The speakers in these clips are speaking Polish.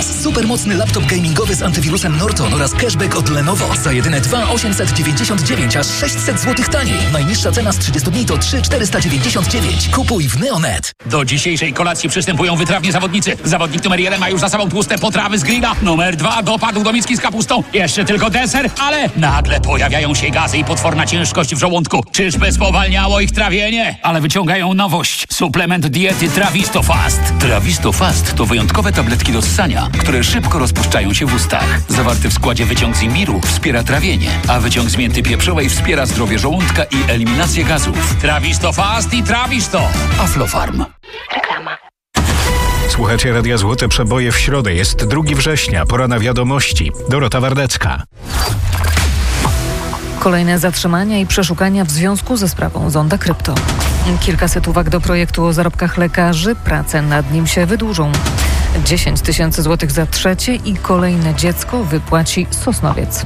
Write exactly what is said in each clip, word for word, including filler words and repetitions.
Supermocny laptop gamingowy z antywirusem Norton oraz cashback od Lenovo za jedyne dwa tysiące osiemset dziewięćdziesiąt dziewięć, aż sześćset złotych taniej. Najniższa cena z trzydziestu dni to trzy tysiące czterysta dziewięćdziesiąt dziewięć. Kupuj w Neonet. Do dzisiejszej kolacji przystępują wytrawni zawodnicy. Zawodnik numer jeden ma już za sobą tłuste potrawy z grilla. Numer dwa dopadł do miski z kapustą. Jeszcze tylko deser, ale nagle pojawiają się gazy i potworna ciężkość w żołądku. Czyżby spowalniało ich trawienie? Ale wyciągają nowość. Suplement diety Trawisto Fast. Trawisto Fast to wyjątkowe tabletki do ssania, które szybko rozpuszczają się w ustach. Zawarty w składzie wyciąg z imbiru wspiera trawienie, a wyciąg z mięty pieprzowej wspiera zdrowie żołądka i eliminację gazów. Trawisto Fast i Trawisto. Aflofarm. Reklama. Słuchacie Radia Złote Przeboje w środę. Jest drugiego września, pora na wiadomości. Dorota Wardecka. Kolejne zatrzymania i przeszukania w związku ze sprawą Zonda Krypto. Kilkaset uwag do projektu o zarobkach lekarzy. Prace nad nim się wydłużą. dziesięć tysięcy złotych za trzecie i kolejne dziecko wypłaci Sosnowiec.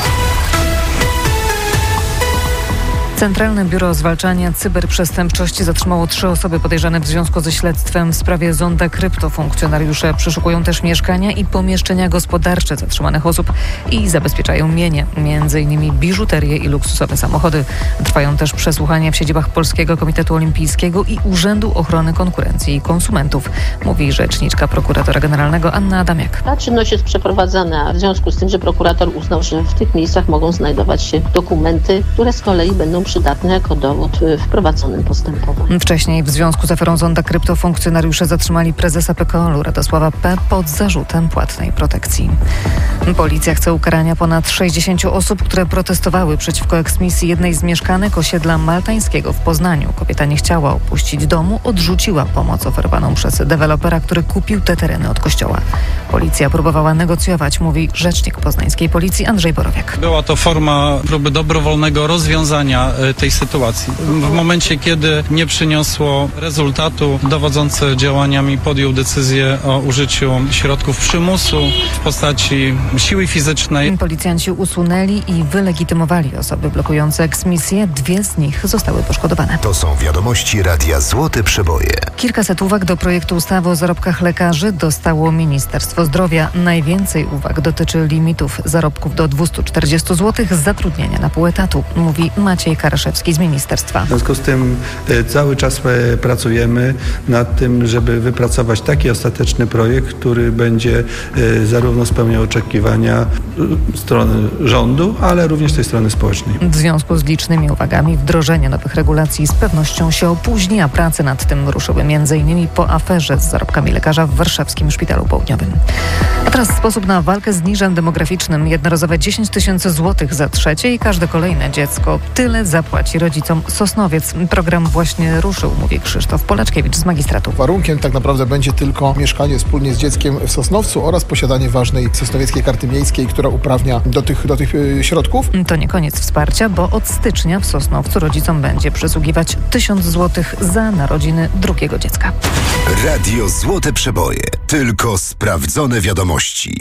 Centralne Biuro Zwalczania Cyberprzestępczości zatrzymało trzy osoby podejrzane w związku ze śledztwem w sprawie Zonda Krypto. Funkcjonariusze przeszukują też mieszkania i pomieszczenia gospodarcze zatrzymanych osób i zabezpieczają mienie, między innymi biżuterię i luksusowe samochody. Trwają też przesłuchania w siedzibach Polskiego Komitetu Olimpijskiego i Urzędu Ochrony Konkurencji i Konsumentów, mówi rzeczniczka prokuratora generalnego Anna Adamiak. Ta czynność jest przeprowadzana w związku z tym, że prokurator uznał, że w tych miejscach mogą znajdować się dokumenty, które z kolei będą przydatne jako dowód w prowadzonym postępowaniu. Wcześniej w związku z aferą Zonda Krypto funkcjonariusze zatrzymali prezesa P K O L-u Radosława P. pod zarzutem płatnej protekcji. Policja chce ukarania ponad sześćdziesięciu osób, które protestowały przeciwko eksmisji jednej z mieszkanek osiedla maltańskiego w Poznaniu. Kobieta nie chciała opuścić domu, odrzuciła pomoc oferowaną przez dewelopera, który kupił te tereny od kościoła. Policja próbowała negocjować, mówi rzecznik poznańskiej policji Andrzej Borowiak. Była to forma próby dobrowolnego rozwiązania tej sytuacji. W momencie, kiedy nie przyniosło rezultatu, dowodzący działaniami podjął decyzję o użyciu środków przymusu w postaci siły fizycznej. Policjanci usunęli i wylegitymowali osoby blokujące eksmisję. Dwie z nich zostały poszkodowane. To są wiadomości Radia Złote Przeboje. Kilkaset uwag do projektu ustawy o zarobkach lekarzy dostało Ministerstwo Zdrowia. Najwięcej uwag dotyczy limitów zarobków do dwieście czterdzieści złotych z zatrudnienia na pół etatu, mówi Maciej Karaszewski z ministerstwa. W związku z tym e, cały czas e, pracujemy nad tym, żeby wypracować taki ostateczny projekt, który będzie e, zarówno spełniał oczekiwania e, strony rządu, ale również tej strony społecznej. W związku z licznymi uwagami wdrożenie nowych regulacji z pewnością się opóźni, a prace nad tym ruszyły między innymi po aferze z zarobkami lekarza w warszawskim Szpitalu Południowym. A teraz sposób na walkę z niżem demograficznym. Jednorazowe dziesięć tysięcy złotych za trzecie i każde kolejne dziecko. Tyle zapłaci rodzicom Sosnowiec. Program właśnie ruszył, mówi Krzysztof Polaczkiewicz z magistratu. Warunkiem tak naprawdę będzie tylko mieszkanie wspólnie z dzieckiem w Sosnowcu oraz posiadanie ważnej sosnowieckiej karty miejskiej, która uprawnia do tych, do tych yy, środków. To nie koniec wsparcia, bo od stycznia w Sosnowcu rodzicom będzie przysługiwać tysiąc złotych za narodziny drugiego dziecka. Radio Złote Przeboje. Tylko sprawdzone wiadomości.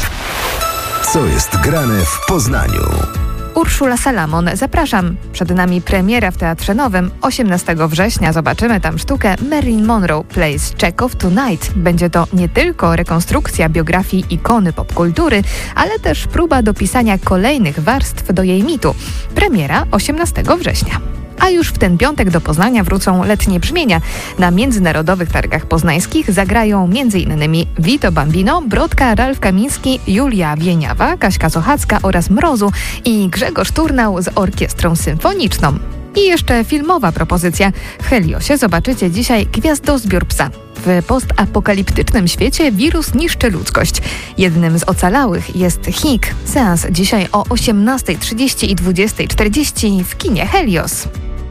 Co jest grane w Poznaniu? Urszula Salamon, zapraszam. Przed nami premiera w Teatrze Nowym. osiemnastego września zobaczymy tam sztukę Marilyn Monroe Plays Chekhov Tonight. Będzie to nie tylko rekonstrukcja biografii ikony popkultury, ale też próba dopisania kolejnych warstw do jej mitu. Premiera osiemnastego września. A już w ten piątek do Poznania wrócą letnie brzmienia. Na międzynarodowych targach poznańskich zagrają m.in. Vito Bambino, Brodka, Ralf Kamiński, Julia Wieniawa, Kaśka Sochacka oraz Mrozu i Grzegorz Turnał z orkiestrą symfoniczną. I jeszcze filmowa propozycja. W Heliosie zobaczycie dzisiaj Gwiazdozbiór psa. W postapokaliptycznym świecie wirus niszczy ludzkość. Jednym z ocalałych jest Hik. Seans dzisiaj o osiemnastej trzydzieści i dwudziestej czterdzieści w kinie Helios.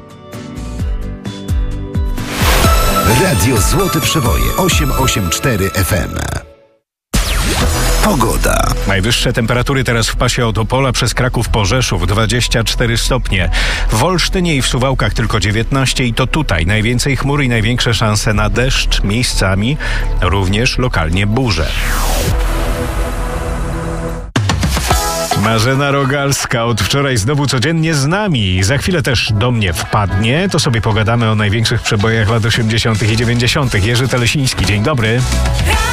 Radio Złote Przeboje osiem osiem cztery F M. Pogoda. Najwyższe temperatury teraz w pasie od Opola przez Kraków po Rzeszów dwadzieścia cztery stopnie. W Olsztynie i w Suwałkach tylko dziewiętnaście i to tutaj najwięcej chmur i największe szanse na deszcz, miejscami również lokalnie burze. Marzena Rogalska od wczoraj znowu codziennie z nami. Za chwilę też do mnie wpadnie. To sobie pogadamy o największych przebojach lat osiemdziesiątych i dziewięćdziesiątych. Jerzy Telesiński, dzień dobry.